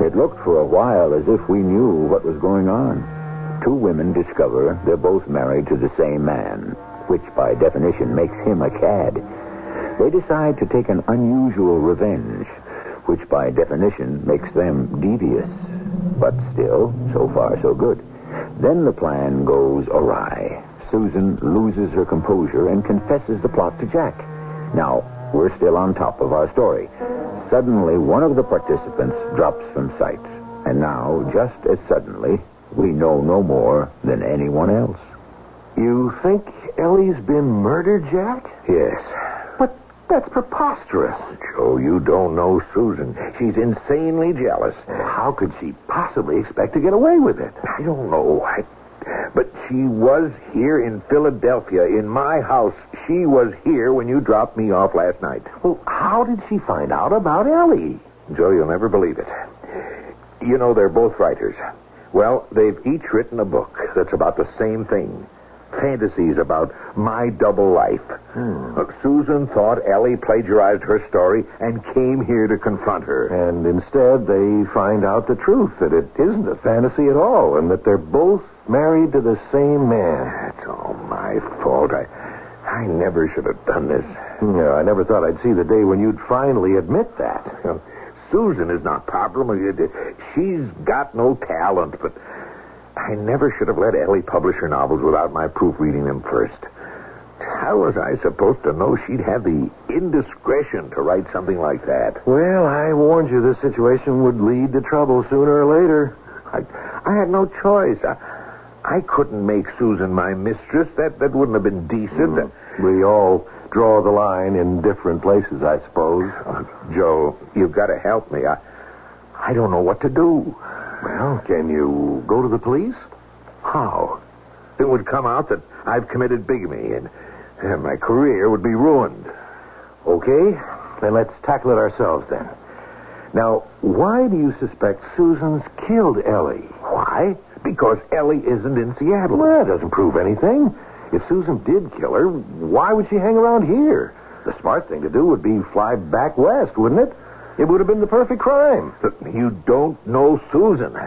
It looked for a while as if we knew what was going on. Two women discover they're both married to the same man, which by definition makes him a cad. They decide to take an unusual revenge, which by definition makes them devious. But still, so far so good. Then the plan goes awry. Susan loses her composure and confesses the plot to Jack. Now, we're still on top of our story. Suddenly, one of the participants drops from sight. And now, just as suddenly, we know no more than anyone else. You think Ellie's been murdered, Jack? Yes. But that's preposterous. Joe, you don't know Susan. She's insanely jealous. How could she possibly expect to get away with it? I don't know. But she was here in Philadelphia, in my house. She was here when you dropped me off last night. Well, how did she find out about Ellie? Joe, you'll never believe it. You know, they're both writers. Well, they've each written a book that's about the same thing. Fantasies about my double life. Look, Susan thought Ellie plagiarized her story and came here to confront her. And instead, they find out the truth, that it isn't a fantasy at all, and that they're both married to the same man. That's all my fault. I never should have done this. Yeah, I never thought I'd see the day when you'd finally admit that. Susan is not problem. She's got no talent, but I never should have let Ellie publish her novels without my proofreading them first. How was I supposed to know she'd have the indiscretion to write something like that? Well, I warned you this situation would lead to trouble sooner or later. I had no choice. I couldn't make Susan my mistress. That wouldn't have been decent. We all draw the line in different places, I suppose. Joe, you've got to help me. I don't know what to do. Well, can you go to the police? How? It would come out that I've committed bigamy, and my career would be ruined. Okay, then let's tackle it ourselves then. Now, why do you suspect Susan's killed Ellie? Why? Because Ellie isn't in Seattle. Well, that doesn't prove anything. If Susan did kill her, why would she hang around here? The smart thing to do would be fly back west, wouldn't it? It would have been the perfect crime. But you don't know Susan.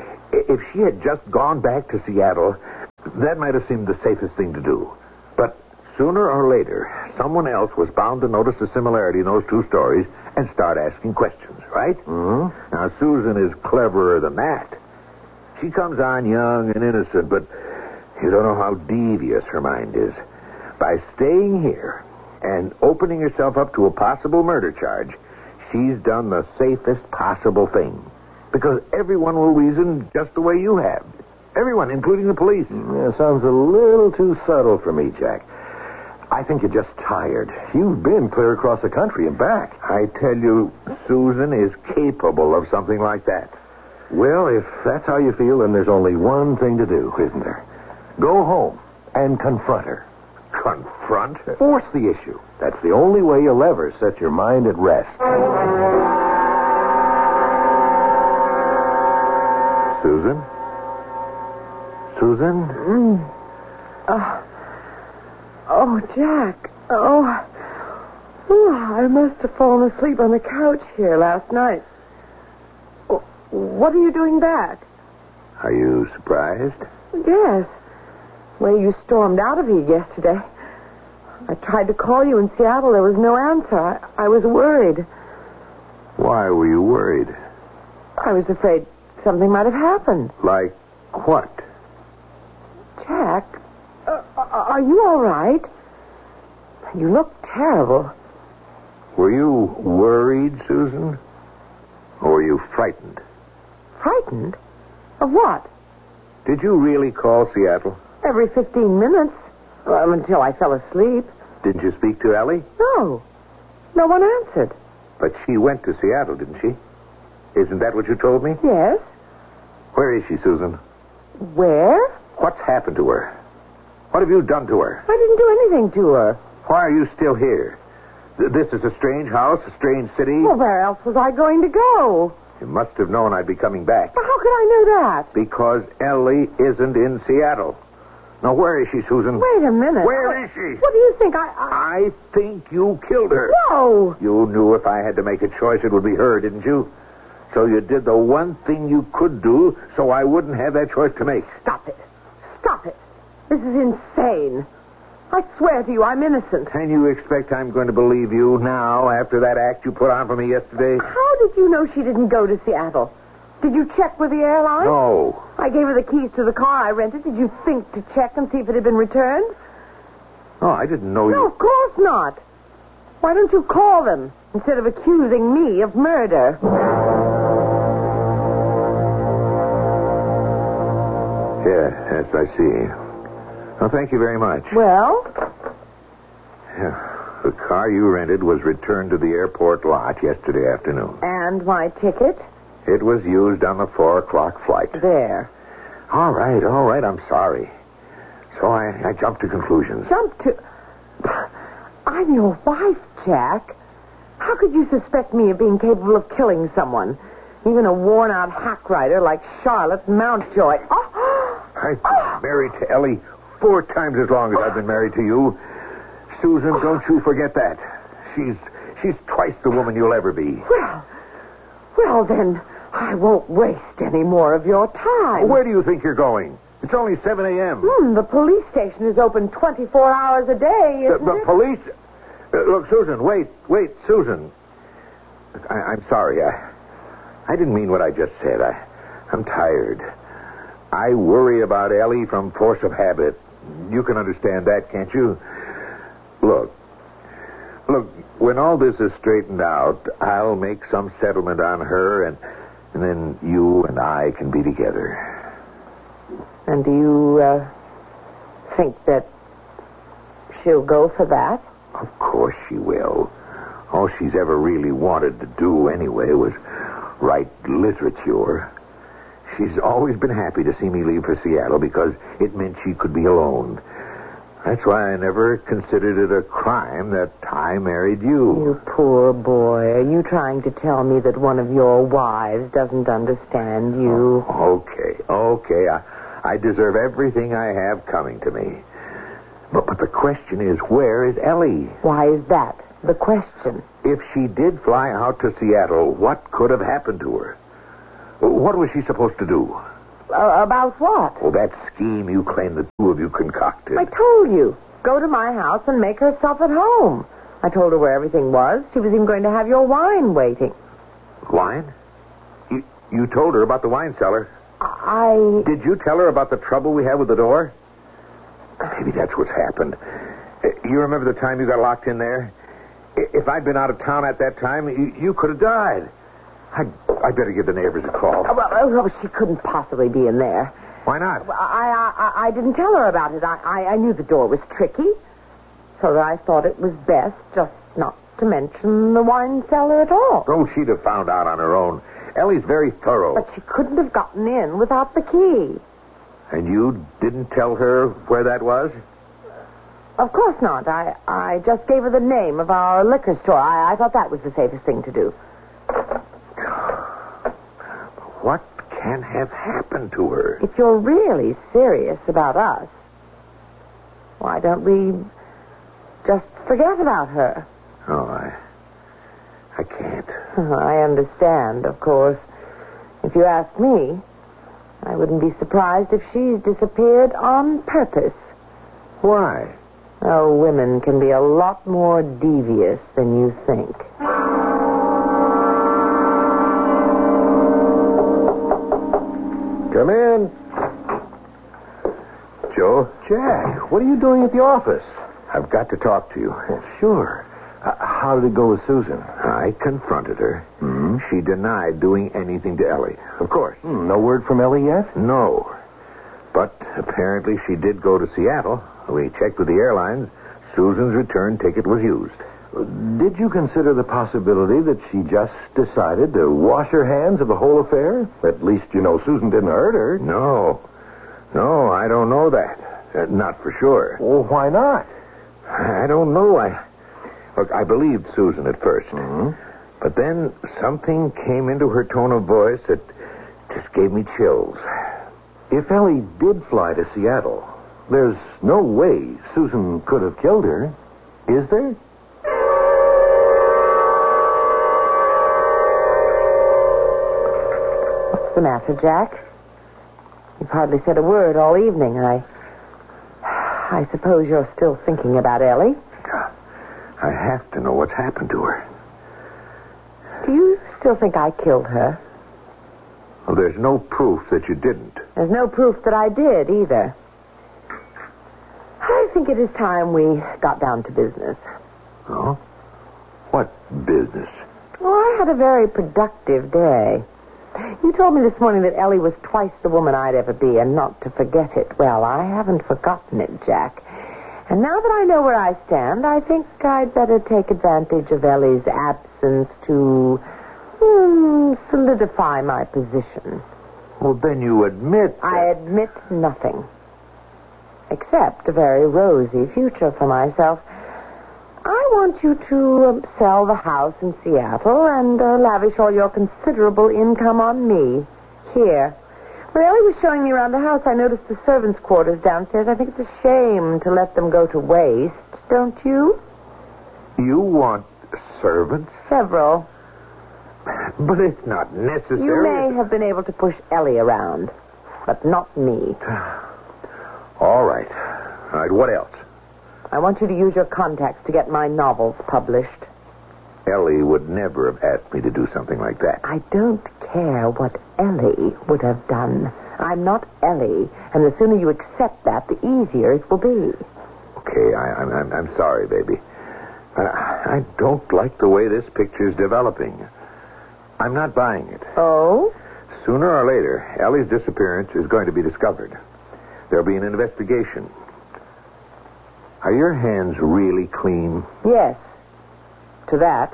If she had just gone back to Seattle, that might have seemed the safest thing to do. But sooner or later, someone else was bound to notice the similarity in those two stories and start asking questions, right? Mm-hmm. Now, Susan is cleverer than that. She comes on young and innocent, but you don't know how devious her mind is. By staying here and opening herself up to a possible murder charge, she's done the safest possible thing. Because everyone will reason just the way you have. Everyone, including the police. Yeah, sounds a little too subtle for me, Jack. I think you're just tired. You've been clear across the country and back. I tell you, Susan is capable of something like that. Well, if that's how you feel, then there's only one thing to do, isn't there? Go home and confront her. Confront her? Force the issue. That's the only way you'll ever set your mind at rest. Susan? Susan? Oh, Jack. I must have fallen asleep on the couch here last night. What are you doing back? Are you surprised? Yes. Well, you stormed out of here yesterday. I tried to call you in Seattle. There was no answer. I was worried. Why were you worried? I was afraid something might have happened. Like what? Jack, are you all right? You look terrible. Were you worried, Susan? Or were you frightened? Frightened? Of what? Did you really call Seattle? Every 15 minutes. Well, until I fell asleep. Didn't you speak to Ellie? No. No one answered. But she went to Seattle, didn't she? Isn't that what you told me? Yes. Where is she, Susan? Where? What's happened to her? What have you done to her? I didn't do anything to her. Why are you still here? This is a strange house, a strange city. Well, where else was I going to go? You must have known I'd be coming back. How could I know that? Because Ellie isn't in Seattle. Now, where is she, Susan? Wait a minute. Where is she? What do you think? I think you killed her. No. You knew if I had to make a choice, it would be her, didn't you? So you did the one thing you could do so I wouldn't have that choice to make. Stop it. Stop it. This is insane. I swear to you, I'm innocent. Can you expect I'm going to believe you now after that act you put on for me yesterday? How did you know she didn't go to Seattle? Did you check with the airline? No. I gave her the keys to the car I rented. Did you think to check and see if it had been returned? Oh, I didn't know No, you... of course not. Why don't you call them instead of accusing me of murder? Yes, I see. Well, thank you very much. Well? Yeah. The car you rented was returned to the airport lot yesterday afternoon. And my ticket? It was used on the 4 o'clock flight. There. All right, I'm sorry. So I jumped to conclusions. I'm your wife, Jack. How could you suspect me of being capable of killing someone? Even a worn-out hack rider like Charlotte Mountjoy. I've been married to Ellie 4 times as long as I've been married to you. Susan, don't you forget that. She's twice the woman you'll ever be. Well, then, I won't waste any more of your time. Where do you think you're going? It's only 7 a.m. The police station is open 24 hours a day, isn't The it? police... look, Susan, wait, Susan. I'm sorry. I didn't mean what I just said. I'm tired. I worry about Ellie from force of habit. You can understand that, can't you? Look, when all this is straightened out, I'll make some settlement on her, and then you and I can be together. And do you think that she'll go for that? Of course she will. All she's ever really wanted to do anyway was write literature. She's always been happy to see me leave for Seattle because it meant she could be alone. That's why I never considered it a crime that I married you. You poor boy. Are you trying to tell me that one of your wives doesn't understand you? Okay. I deserve everything I have coming to me. But the question is, where is Ellie? Why is that the question? If she did fly out to Seattle, what could have happened to her? What was she supposed to do? About what? Oh, that scheme you claim the two of you concocted. I told you. Go to my house and make herself at home. I told her where everything was. She was even going to have your wine waiting. Wine? You told her about the wine cellar? Did you tell her about the trouble we had with the door? Maybe that's what's happened. You remember the time you got locked in there? If I'd been out of town at that time, you could have died. I'd better give the neighbors a call. Well, she couldn't possibly be in there. Why not? I didn't tell her about it. I knew the door was tricky, so I thought it was best just not to mention the wine cellar at all. Oh, she'd have found out on her own. Ellie's very thorough. But she couldn't have gotten in without the key. And you didn't tell her where that was? Of course not. I just gave her the name of our liquor store. I thought that was the safest thing to do. What can have happened to her? If you're really serious about us, why don't we just forget about her? Oh, I can't. I understand, of course. If you ask me, I wouldn't be surprised if she's disappeared on purpose. Why? Oh, women can be a lot more devious than you think. Come in. Joe? Jack, what are you doing at the office? I've got to talk to you. Sure. How did it go with Susan? I confronted her. Mm-hmm. She denied doing anything to Ellie. Of course. No word from Ellie yet? No. But apparently she did go to Seattle. We checked with the airlines. Susan's return ticket was used. Did you consider the possibility that she just decided to wash her hands of the whole affair? At least you know Susan didn't hurt her. No, I don't know that. Not for sure. Well, why not? I don't know. Look, I believed Susan at first. Mm-hmm. But then something came into her tone of voice that just gave me chills. If Ellie did fly to Seattle, there's no way Susan could have killed her. Is there? What's the matter, Jack? You've hardly said a word all evening. I suppose you're still thinking about Ellie. I have to know what's happened to her. Do you still think I killed her? Well, there's no proof that you didn't. There's no proof that I did, either. I think it is time we got down to business. Oh? What business? Well, I had a very productive day. You told me this morning that Ellie was twice the woman I'd ever be, and not to forget it. Well, I haven't forgotten it, Jack. And now that I know where I stand, I think I'd better take advantage of Ellie's absence to solidify my position. Well, then you admit that... I admit nothing. Except a very rosy future for myself. I want you to sell the house in Seattle and lavish all your considerable income on me. Here. When Ellie was showing me around the house, I noticed the servants' quarters downstairs. I think it's a shame to let them go to waste, don't you? You want servants? Several. But it's not necessary. You may have been able to push Ellie around, but not me. All right. All right, what else? I want you to use your contacts to get my novels published. Ellie would never have asked me to do something like that. I don't care what Ellie would have done. I'm not Ellie, and the sooner you accept that, the easier it will be. Okay, I'm sorry, baby. I don't like the way this picture's developing. I'm not buying it. Oh? Sooner or later, Ellie's disappearance is going to be discovered. There'll be an investigation. Are your hands really clean? Yes. To that.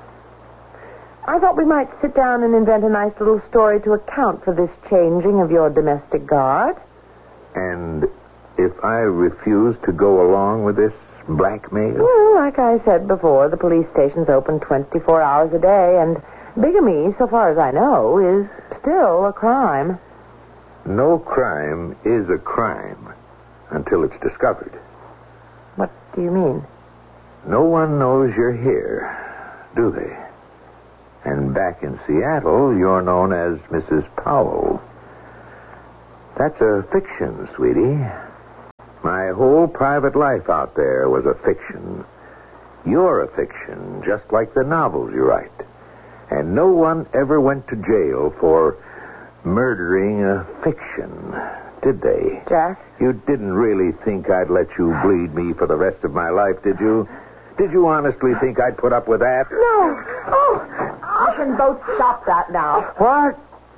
I thought we might sit down and invent a nice little story to account for this changing of your domestic guard. And if I refuse to go along with this blackmail? Well, like I said before, the police station's open 24 hours a day, and bigamy, so far as I know, is still a crime. No crime is a crime until it's discovered. What do you mean? No one knows you're here, do they? And back in Seattle, you're known as Mrs. Powell. That's a fiction, sweetie. My whole private life out there was a fiction. You're a fiction, just like the novels you write. And no one ever went to jail for murdering a fiction, did they? Jack? You didn't really think I'd let you bleed me for the rest of my life, did you? Did you honestly think I'd put up with that? No. Oh, you can both stop that now. What?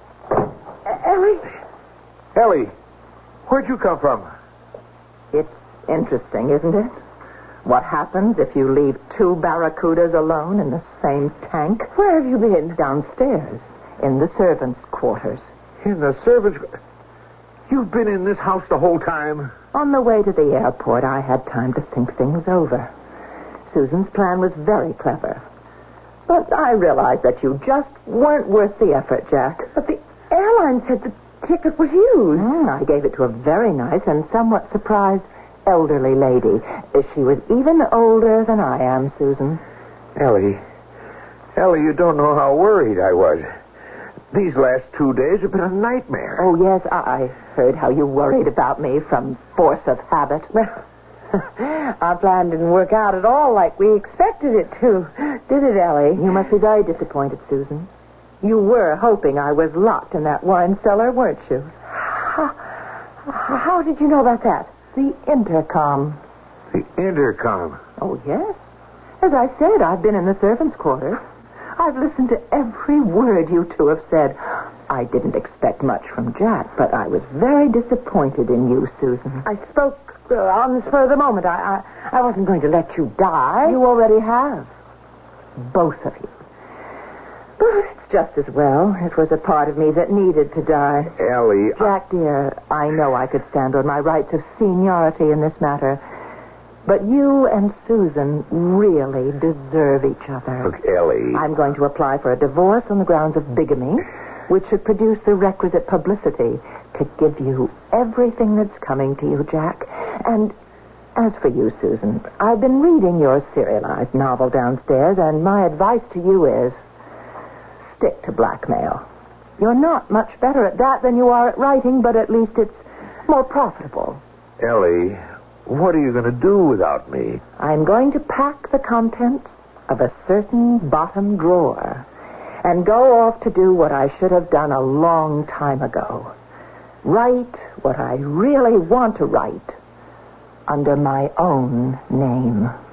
Ellie? Ellie, where'd you come from? It's interesting, isn't it? What happens if you leave two barracudas alone in the same tank? Where have you been? Downstairs, in the servants' quarters. In the servants... You've been in this house the whole time? On the way to the airport, I had time to think things over. Susan's plan was very clever. But I realized that you just weren't worth the effort, Jack. But the airline said the ticket was used. I gave it to a very nice and somewhat surprised elderly lady. She was even older than I am, Susan. Ellie, you don't know how worried I was. These last 2 days have been a nightmare. Oh, yes, I heard how you worried about me from force of habit. Well, our plan didn't work out at all like we expected it to. Did it, Ellie? You must be very disappointed, Susan. You were hoping I was locked in that wine cellar, weren't you? How did you know about that? The intercom. The intercom? Oh, yes. As I said, I've been in the servants' quarters. I've listened to every word you two have said. I didn't expect much from Jack, but I was very disappointed in you, Susan. I spoke on the spur of the moment. I wasn't going to let you die. You already have. Both of you. But it's just as well. It was a part of me that needed to die. Ellie... Jack, dear, I know I could stand on my rights of seniority in this matter. But you and Susan really deserve each other. Look, Ellie... I'm going to apply for a divorce on the grounds of bigamy, which should produce the requisite publicity to give you everything that's coming to you, Jack. And as for you, Susan, I've been reading your serialized novel downstairs, and my advice to you is stick to blackmail. You're not much better at that than you are at writing, but at least it's more profitable. Ellie, what are you going to do without me? I'm going to pack the contents of a certain bottom drawer and go off to do what I should have done a long time ago. Write what I really want to write under my own name.